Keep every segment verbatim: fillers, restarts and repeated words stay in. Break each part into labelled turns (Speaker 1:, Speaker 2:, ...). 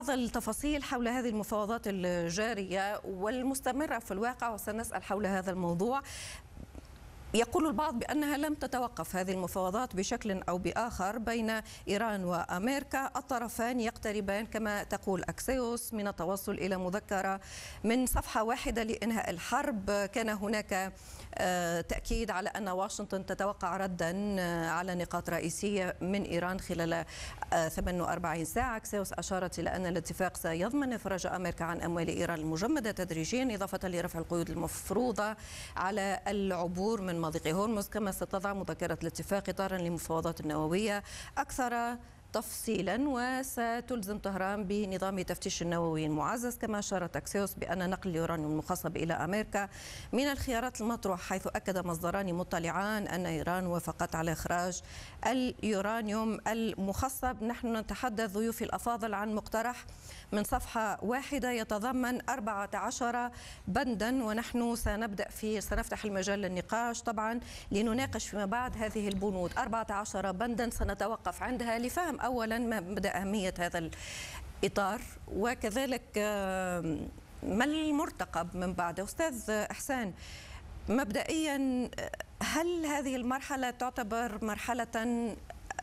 Speaker 1: بعض التفاصيل حول هذه المفاوضات الجارية والمستمرة في الواقع، وسنسأل حول هذا الموضوع. يقول البعض بأنها لم تتوقف هذه المفاوضات بشكل أو بآخر بين إيران وأمريكا، الطرفان يقتربان كما تقول أكسيوس من التوصل إلى مذكرة من صفحة واحدة لإنهاء الحرب. كان هناك تأكيد على أن واشنطن تتوقع ردا على نقاط رئيسية من إيران خلال ثمانية وأربعين ساعة. أكسيوس أشارت إلى أن الاتفاق سيضمن إفراج أمريكا عن أموال إيران المجمدة تدريجيا، إضافة لرفع القيود المفروضة على العبور من مضيق هرمز، كما ستضع مذكرة الاتفاق إطارا للمفاوضات النووية أكثر تفصيلا، وستلزم طهران بنظام تفتيش النووي المعزز. كما أشارت أكسيوس بأن نقل اليورانيوم المخصب إلى أمريكا من الخيارات المطروحة، حيث أكد مصدران مطلعان أن إيران وافقت على إخراج اليورانيوم المخصب. نحن نتحدث ضيوفي الأفاضل عن مقترح من صفحة واحدة يتضمن أربعة عشر بندا، ونحن سنبدأ في سنفتح المجال للنقاش طبعا لنناقش فيما بعد هذه البنود. أربعة عشر بندا سنتوقف عندها لفهم أولا ما مدى أهمية هذا الإطار، وكذلك ما المرتقب من بعده. أستاذ إحسان، مبدئيا هل هذه المرحلة تعتبر مرحلة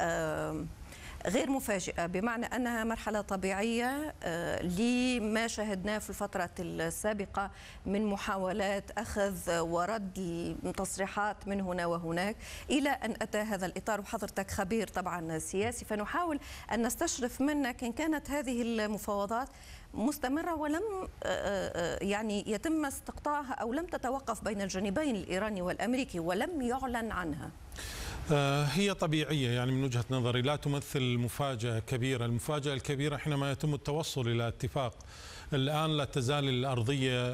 Speaker 1: غير مفاجئة، بمعنى أنها مرحلة طبيعية لما شاهدناه في الفترة السابقة من محاولات أخذ ورد تصريحات من هنا وهناك إلى أن أتى هذا الإطار؟ وحضرتك خبير طبعا سياسي، فنحاول أن نستشرف منك إن كانت هذه المفاوضات مستمرة ولم يعني يتم استقطاعها أو لم تتوقف بين الجانبين الإيراني والأمريكي ولم يعلن عنها.
Speaker 2: هي طبيعية، يعني من وجهة نظري لا تمثل مفاجأة كبيرة. المفاجأة الكبيرة حينما يتم التوصل إلى اتفاق. الآن لا تزال الأرضية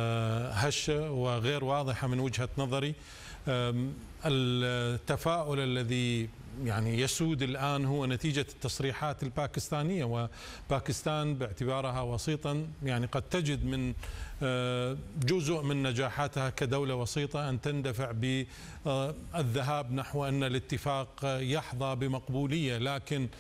Speaker 2: هشة وغير واضحة من وجهة نظري. التفاؤل الذي يعني يسود الآن هو نتيجة التصريحات الباكستانية، وباكستان باعتبارها وسيطا يعني قد تجد من جزء من نجاحاتها كدولة وسيطة أن تندفع بالذهاب نحو أن الاتفاق يحظى بمقبولية. لكن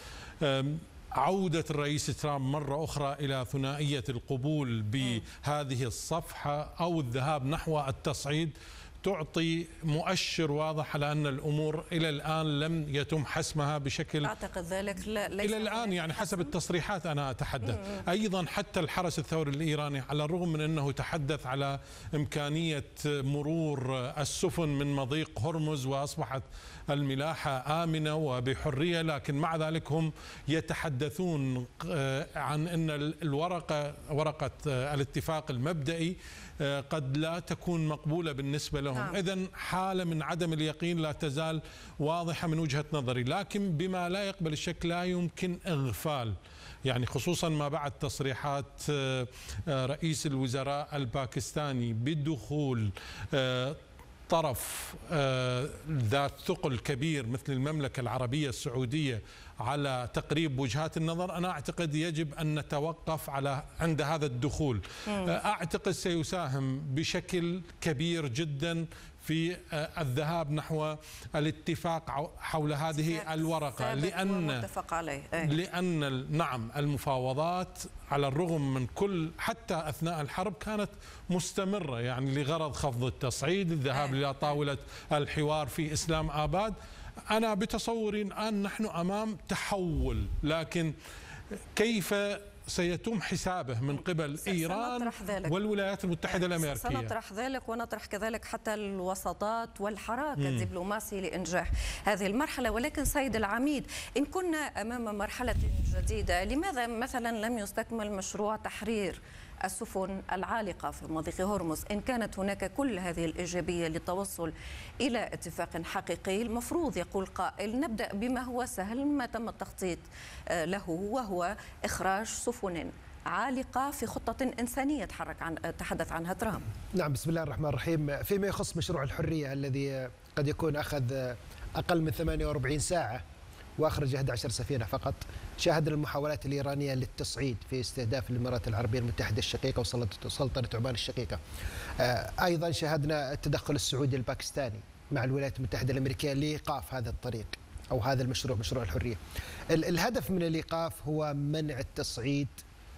Speaker 2: عودة الرئيس ترامب مرة أخرى إلى ثنائية القبول بهذه الصفحة أو الذهاب نحو التصعيد تعطي مؤشر واضح على أن الأمور إلى الآن لم يتم حسمها بشكل،
Speaker 1: أعتقد ذلك لا ليس
Speaker 2: إلى الآن يعني حسب التصريحات أنا أتحدث. مم. أيضا حتى الحرس الثوري الإيراني على الرغم من أنه تحدث على إمكانية مرور السفن من مضيق هرمز وأصبحت الملاحة آمنة وبحرية، لكن مع ذلك هم يتحدثون عن أن الورقة ورقة الاتفاق المبدئي قد لا تكون مقبولة بالنسبة لهم. نعم. إذن حالة من عدم اليقين لا تزال واضحة من وجهة نظري، لكن بما لا يقبل الشك لا يمكن إغفال، يعني خصوصا ما بعد تصريحات رئيس الوزراء الباكستاني بدخول طرف ذات ثقل كبير مثل المملكة العربية السعودية على تقريب وجهات النظر. أنا أعتقد يجب أن نتوقف على عند هذا الدخول. أعتقد سيساهم بشكل كبير جدا في الذهاب نحو الاتفاق حول هذه الورقة، لأن لأن نعم المفاوضات على الرغم من كل حتى أثناء الحرب كانت مستمرة، يعني لغرض خفض التصعيد، الذهاب إلى طاولة الحوار في إسلام آباد. أنا بتصوري الآن نحن أمام تحول، لكن كيف سيتم حسابه من قبل إيران والولايات المتحدة الأمريكية؟
Speaker 1: سنطرح ذلك ونطرح كذلك حتى الوساطات والحراك الدبلوماسي لإنجاح هذه المرحلة. ولكن سيد العميد، إن كنا أمام مرحلة جديدة، لماذا مثلا لم يستكمل مشروع تحرير السفن العالقة في مضيق هرمز؟ إن كانت هناك كل هذه الإيجابية للتوصل إلى اتفاق حقيقي، المفروض يقول قائل نبدأ بما هو سهل ما تم التخطيط له، وهو إخراج سفن عالقة في خطة إنسانية تحرك عن تحدث عنها ترامب.
Speaker 3: نعم، بسم الله الرحمن الرحيم. فيما يخص مشروع الحرية الذي قد يكون أخذ أقل من ثمانية وأربعين ساعة وأخرج أحد عشر سفينة فقط، شاهدنا المحاولات الإيرانية للتصعيد في استهداف الإمارات العربية المتحدة الشقيقة وسلطنة عمان الشقيقة. أيضا شاهدنا التدخل السعودي الباكستاني مع الولايات المتحدة الأمريكية لإيقاف هذا الطريق أو هذا المشروع، مشروع الحرية. الهدف من الإيقاف هو منع التصعيد